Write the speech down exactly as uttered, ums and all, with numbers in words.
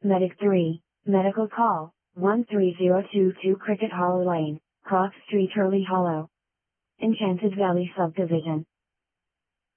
Medic three, Medical Call, one three zero two two Cricket Hollow Lane, Cross Street Hurley Hollow. Enchanted Valley Subdivision.